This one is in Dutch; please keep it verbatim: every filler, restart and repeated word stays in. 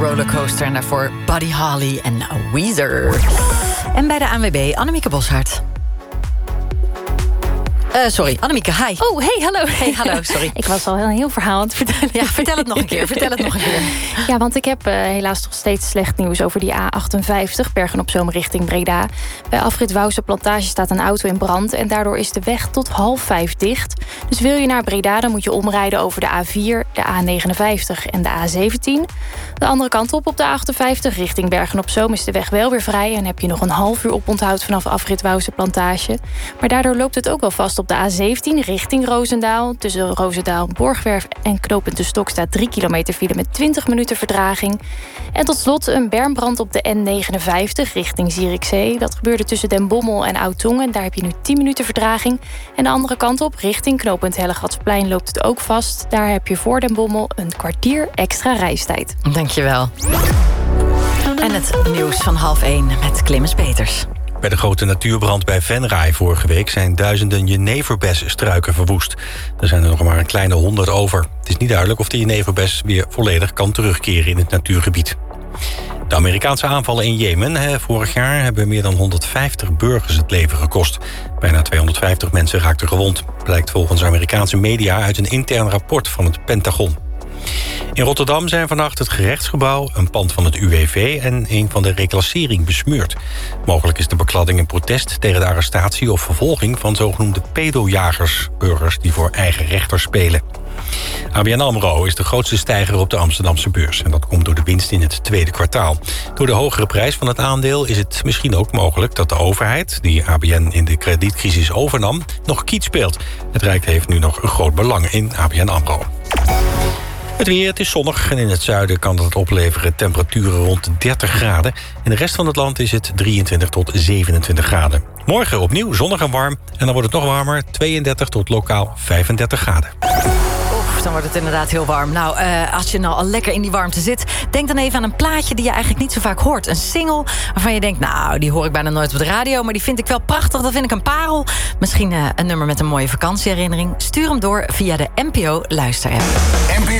Rollercoaster en daarvoor Buddy Holly en Weezer. En bij de A N W B Annemieke Boshart. Uh, sorry, Annemieke, hi. Oh, hey, hallo. Hey, hallo, sorry. Ik was al een heel verhaal aan het vertellen. Ja, vertel het nog een keer, vertel het nog een keer. Ja, want ik heb uh, helaas nog steeds slecht nieuws over die A achtenvijftig... Bergen-op-Zoom richting Breda. Bij afrit Wouwse Plantage staat een auto in brand... en daardoor is de weg tot half vijf dicht. Dus wil je naar Breda, dan moet je omrijden over de A vier... de A negenenvijftig en de A zeventien. De andere kant op op de A achtenvijftig richting Bergen-op-Zoom... is de weg wel weer vrij en heb je nog een half uur oponthoud... vanaf afrit Wouwse Plantage. Maar daardoor loopt het ook wel vast op de A zeventien richting Roosendaal. Tussen Roosendaal, Borgwerf en knooppunt De Stok staat drie kilometer file met twintig minuten vertraging. En tot slot een bermbrand op de N negenenvijftig richting Zierikzee. Dat gebeurde tussen Den Bommel en Oud-Tongen. Daar heb je nu tien minuten vertraging. En de andere kant op, richting knooppunt Hellegatsplein, loopt het ook vast. Daar heb je voor Den Bommel een kwartier extra reistijd. Dankjewel. En het nieuws van half één met Clemens Peters. Bij de grote natuurbrand bij Venray vorige week zijn duizenden jeneverbesstruiken verwoest. Er zijn er nog maar een kleine honderd over. Het is niet duidelijk of de jeneverbes weer volledig kan terugkeren in het natuurgebied. De Amerikaanse aanvallen in Jemen vorig jaar hebben meer dan honderdvijftig burgers het leven gekost. Bijna tweehonderdvijftig mensen raakten gewond. Blijkt volgens Amerikaanse media uit een intern rapport van het Pentagon. In Rotterdam zijn vannacht het gerechtsgebouw, een pand van het U W V en een van de reclassering besmeurd. Mogelijk is de bekladding een protest tegen de arrestatie of vervolging van zogenoemde pedojagers, burgers die voor eigen rechter spelen. A B N AMRO is de grootste stijger op de Amsterdamse beurs. En dat komt door de winst in het tweede kwartaal. Door de hogere prijs van het aandeel is het misschien ook mogelijk dat de overheid, die A B N in de kredietcrisis overnam, nog kiet speelt. Het Rijk heeft nu nog een groot belang in A B N AMRO. Het weer, het is zonnig en in het zuiden kan dat opleveren temperaturen rond de dertig graden. In de rest van het land is het drieëntwintig tot zevenentwintig graden. Morgen opnieuw zonnig en warm en dan wordt het nog warmer, tweeëndertig tot lokaal vijfendertig graden. Oef, dan wordt het inderdaad heel warm. Nou, uh, als je nou al lekker in die warmte zit, denk dan even aan een plaatje die je eigenlijk niet zo vaak hoort. Een single waarvan je denkt, nou, die hoor ik bijna nooit op de radio, maar die vind ik wel prachtig, dat vind ik een parel. Misschien uh, een nummer met een mooie vakantieherinnering. Stuur hem door via de N P O Luister-app. N P